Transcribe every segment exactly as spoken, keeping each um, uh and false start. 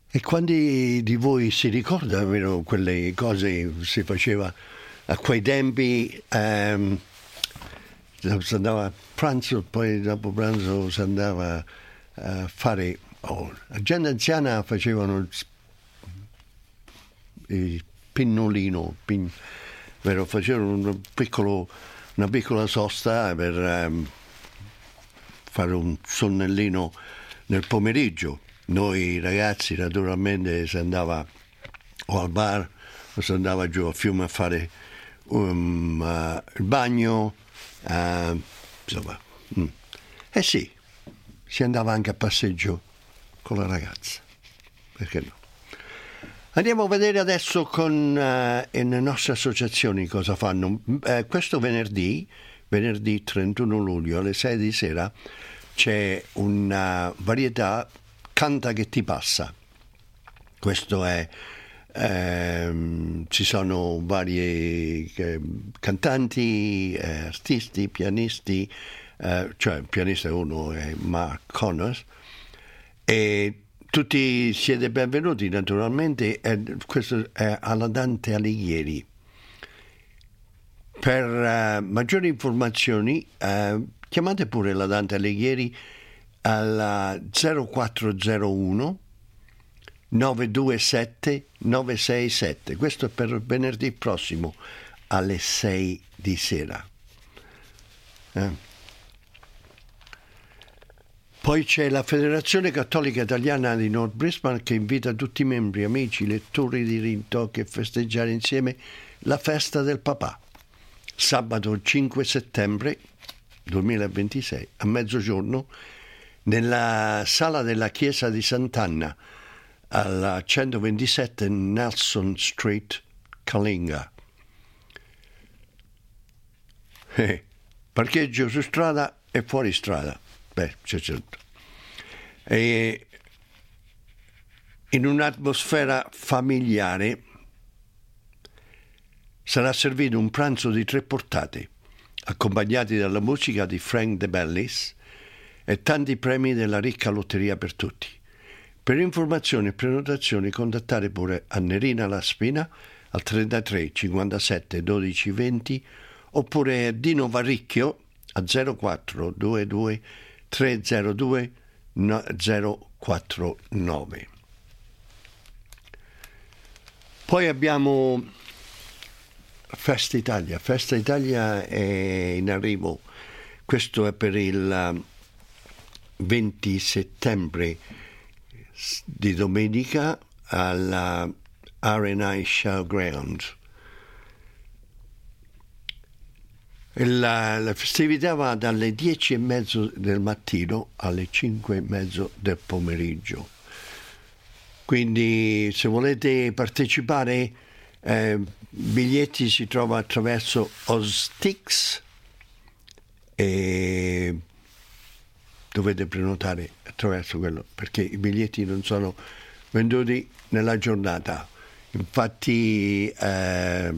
E quanti di voi si ricordano quelle cose si faceva a quei tempi? Ehm, si andava a pranzo, poi dopo pranzo si andava a fare... Oh, la gente anziana facevano il pinnolino, pin, vero? Facevano un piccolo, una piccola sosta per um, fare un sonnellino nel pomeriggio. Noi ragazzi naturalmente si andava o al bar o si andava giù a fiume a fare um, uh, il bagno, uh, insomma. Mm. Eh sì, si andava anche a passeggio con la ragazza, perché no? Andiamo a vedere adesso con uh, le nostre associazioni cosa fanno. Uh, questo venerdì, venerdì trentuno luglio alle sei di sera c'è una varietà Canta che ti passa. Questo è ehm, ci sono vari eh, cantanti, eh, artisti, pianisti, eh, cioè il pianista uno è Mark Connors, e tutti siete benvenuti naturalmente. E questo è alla Dante Alighieri. Per uh, maggiori informazioni uh, chiamate pure la Dante Alighieri alla zero quattro zero uno nove due sette nove sei sette. Questo è per venerdì prossimo alle sei di sera. Eh. Poi c'è la Federazione Cattolica Italiana di North Brisbane che invita tutti i membri, amici, lettori di Rintoki a festeggiare insieme la festa del papà. Sabato cinque settembre duemilaventisei a mezzogiorno nella sala della chiesa di Sant'Anna alla centoventisette Nelson Street, Kalinga. Eh, parcheggio su strada e fuori strada. Beh, c'è tutto. E in un'atmosfera familiare sarà servito un pranzo di tre portate, accompagnati dalla musica di Frank De Bellis e tanti premi della ricca lotteria per tutti. Per informazioni e prenotazioni contattare pure Annerina Laspina al trentatré cinquantasette dodici venti oppure Dino Varricchio a zero quattro due due tre zero due zero quattro nove. Poi abbiamo Festa Italia. Festa Italia è in arrivo. Questo è per il venti settembre di domenica alla R and I Showground. La, la festività va dalle dieci e mezzo del mattino alle cinque e mezzo del pomeriggio. Quindi se volete partecipare, eh, biglietti si trova attraverso Oztix e dovete prenotare attraverso quello, perché i biglietti non sono venduti nella giornata. Infatti eh,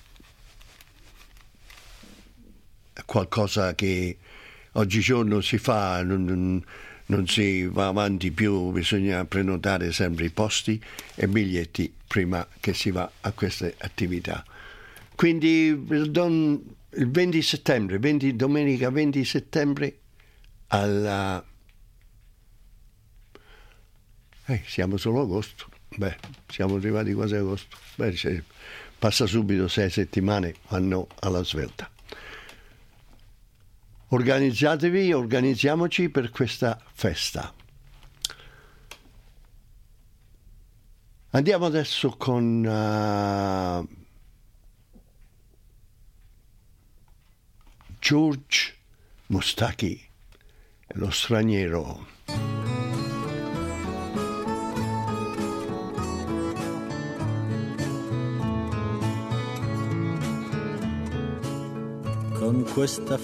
è qualcosa che oggigiorno si fa, non, non, non si va avanti più, bisogna prenotare sempre i posti e biglietti prima che si va a queste attività. Quindi il venti settembre, venti, domenica venti settembre alla eh, siamo solo agosto, beh, siamo arrivati quasi a agosto, beh, cioè, passa subito, sei settimane vanno alla svelta. Organizzatevi, organizziamoci per questa festa. Andiamo adesso con uh, George Mustaki, lo straniero. Con questa